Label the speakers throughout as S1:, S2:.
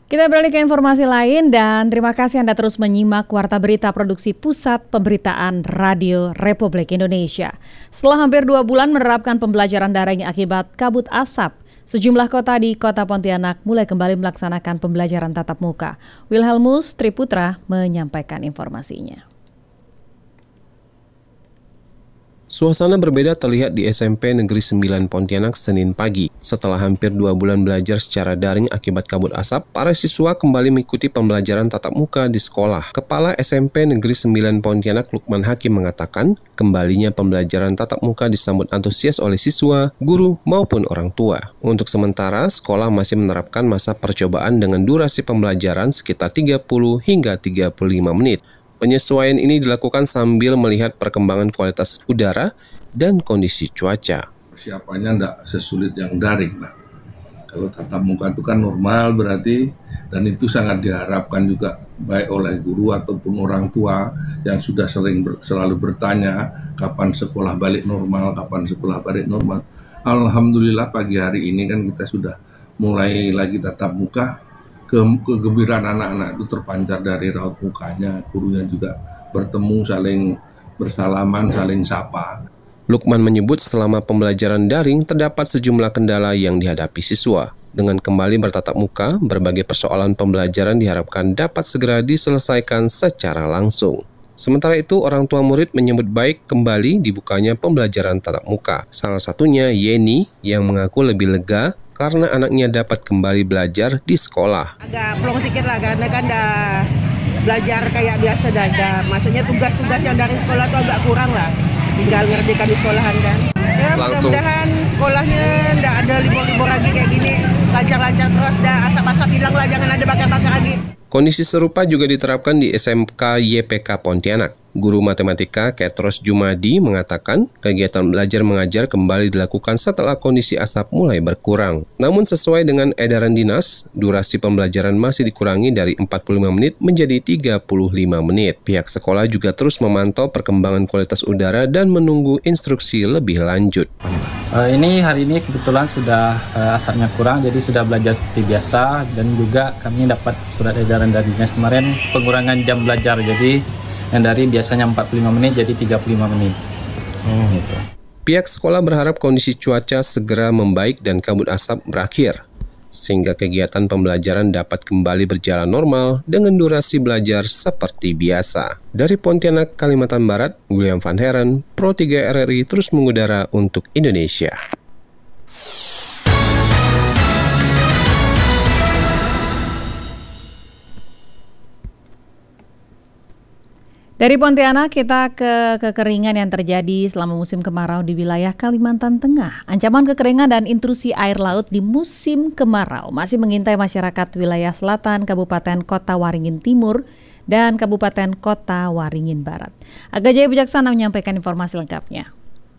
S1: Kita beralih ke informasi lain dan terima kasih Anda terus menyimak Warta Berita Produksi Pusat Pemberitaan Radio Republik Indonesia. Setelah hampir 2 bulan menerapkan pembelajaran daring akibat kabut asap, sejumlah kota di Kota Pontianak mulai kembali melaksanakan pembelajaran tatap muka. Wilhelmus Triputra menyampaikan informasinya.
S2: Suasana berbeda terlihat di SMP Negeri 9 Pontianak Senin pagi. Setelah hampir 2 bulan belajar secara daring akibat kabut asap, para siswa kembali mengikuti pembelajaran tatap muka di sekolah. Kepala SMP Negeri 9 Pontianak Lukman Hakim mengatakan, kembalinya pembelajaran tatap muka disambut antusias oleh siswa, guru, maupun orang tua. Untuk sementara, sekolah masih menerapkan masa percobaan dengan durasi pembelajaran sekitar 30 hingga 35 menit. Penyesuaian ini dilakukan sambil melihat perkembangan kualitas udara dan kondisi cuaca.
S3: Persiapannya tidak sesulit yang daring, Pak. Kalau tatap muka itu kan normal berarti, dan itu sangat diharapkan juga baik oleh guru ataupun orang tua yang sudah selalu bertanya kapan sekolah balik normal, kapan sekolah balik normal. Alhamdulillah pagi hari ini kan kita sudah mulai lagi tatap muka. Kegembiraan anak-anak itu terpancar dari raut mukanya, gurunya juga bertemu, saling bersalaman, saling sapa.
S2: Lukman menyebut selama pembelajaran daring terdapat sejumlah kendala yang dihadapi siswa. Dengan kembali bertatap muka, berbagai persoalan pembelajaran diharapkan dapat segera diselesaikan secara langsung. Sementara itu, orang tua murid menyambut baik kembali dibukanya pembelajaran tatap muka. Salah satunya Yeni yang mengaku lebih lega karena anaknya dapat kembali belajar di sekolah.
S4: Agak plong sedikit lah, karena kan udah belajar kayak biasa dah. Maksudnya tugas-tugas yang dari sekolah tuh agak kurang lah. Tinggal ngerjakan di sekolahan kan. Ya mudah-mudahan sekolahnya nggak ada libur-libur lagi kayak gini. Lancar-lancar terus, dah asap-asap hilang lah, jangan ada bakar-bakar lagi.
S2: Kondisi serupa juga diterapkan di SMK YPK Pontianak. Guru matematika Ketros Jumadi mengatakan kegiatan belajar mengajar kembali dilakukan setelah kondisi asap mulai berkurang. Namun sesuai dengan edaran dinas, durasi pembelajaran masih dikurangi dari 45 menit menjadi 35 menit. Pihak sekolah juga terus memantau perkembangan kualitas udara dan menunggu instruksi lebih lanjut.
S5: Ini hari ini kebetulan sudah asapnya kurang, jadi sudah belajar seperti biasa, dan juga kami dapat surat edaran dari dinas kemarin pengurangan jam belajar, jadi yang dari biasanya 45 menit jadi 35 menit. Gitu.
S2: Pihak sekolah berharap kondisi cuaca segera membaik dan kabut asap berakhir, sehingga kegiatan pembelajaran dapat kembali berjalan normal dengan durasi belajar seperti biasa. Dari Pontianak, Kalimantan Barat, William Van Heren, Pro 3 RRI terus mengudara untuk Indonesia.
S1: Dari Pontianak kita ke kekeringan yang terjadi selama musim kemarau di wilayah Kalimantan Tengah. Ancaman kekeringan dan intrusi air laut di musim kemarau masih mengintai masyarakat wilayah selatan Kabupaten Kota Waringin Timur dan Kabupaten Kota Waringin Barat. Aga Jaya Bijaksana menyampaikan informasi lengkapnya.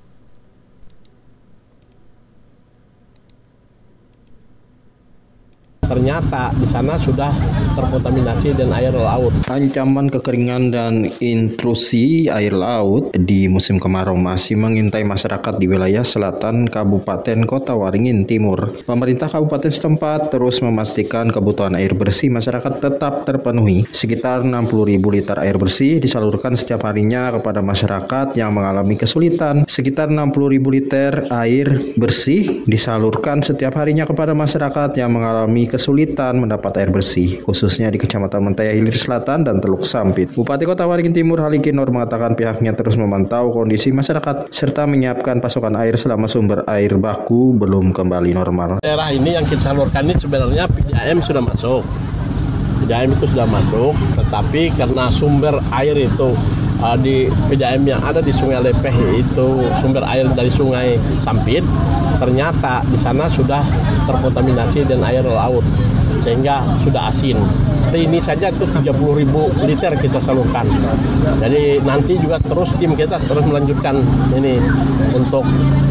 S6: Ternyata di sana sudah terkontaminasi dengan air laut.
S7: Ancaman kekeringan dan intrusi air laut di musim kemarau masih mengintai masyarakat di wilayah selatan Kabupaten Kota Waringin Timur. Pemerintah kabupaten setempat terus memastikan kebutuhan air bersih masyarakat tetap terpenuhi. Sekitar 60.000 liter air bersih disalurkan setiap harinya kepada masyarakat yang mengalami kesulitan. Sekitar 60.000 liter air bersih disalurkan setiap harinya kepada masyarakat yang mengalami kesulitan mendapat air bersih, khususnya di Kecamatan Mentaya Hilir Selatan dan Teluk Sampit. Bupati Kota Waringin Timur Haliki Nur mengatakan pihaknya terus memantau kondisi masyarakat serta menyiapkan pasokan air selama sumber air baku belum kembali normal.
S6: Daerah ini yang kita salurkan ini sebenarnya PDAM sudah masuk. PDAM itu sudah masuk, tetapi karena sumber air itu di PDAM yang ada di Sungai Lepeh itu sumber air dari Sungai Sampit, ternyata di sana sudah terkontaminasi dengan air laut sehingga sudah asin. Hari ini saja itu 30.000 liter kita salurkan. Jadi nanti juga terus tim kita terus melanjutkan ini untuk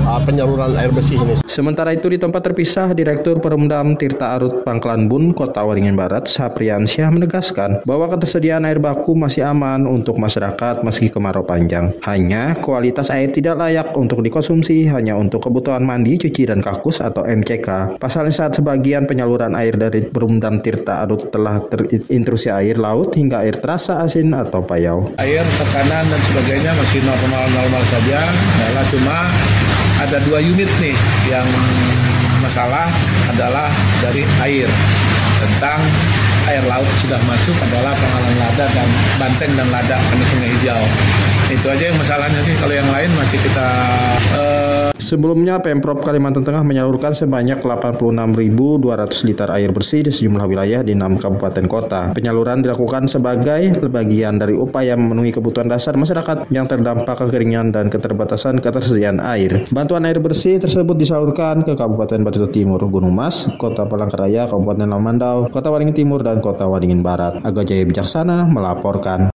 S6: penyaluran air bersih ini.
S7: Sementara itu di tempat terpisah, Direktur Perumdam Tirta Arut Pangkalan Bun, Kota Waringin Barat, Sapriansyah menegaskan bahwa ketersediaan air baku masih aman untuk masyarakat meski kemarau panjang. Hanya kualitas air tidak layak untuk dikonsumsi hanya untuk kebutuhan mandi, cuci, dan kakus atau MCK. Pasalnya saat sebagian penyaluran air dari Perumdam Tirta Arut telah terintrusi air laut hingga air terasa asin atau payau.
S3: Air, tekanan, dan sebagainya masih normal-normal saja. Adalah cuma ada 2 unit nih yang masalah adalah dari air. Tentang air laut sudah masuk adalah Pangalan Lada dan Banteng dan Lada kami Sungai Hijau. Itu aja yang masalahnya sih. Kalau yang lain masih kita
S7: Sebelumnya, Pemprov Kalimantan Tengah menyalurkan sebanyak 86.200 liter air bersih di sejumlah wilayah di 6 kabupaten kota. Penyaluran dilakukan sebagai bagian dari upaya memenuhi kebutuhan dasar masyarakat yang terdampak kekeringan dan keterbatasan ketersediaan air. Bantuan air bersih tersebut disalurkan ke Kabupaten Barito Timur, Gunung Mas, Kota Palangkaraya, Kabupaten Lamandau, Kota Waringin Timur, dan Kota Waringin Barat. Aga Jaya Bijaksana melaporkan.